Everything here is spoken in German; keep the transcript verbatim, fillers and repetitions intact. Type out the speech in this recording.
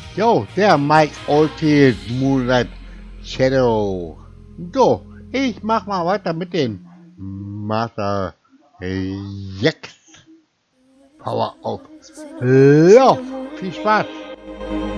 Jo, der Mike Oldfield Moonlight Shadow. So, ich mach mal weiter mit dem Master sechs Power auf. Ja, viel Spaß.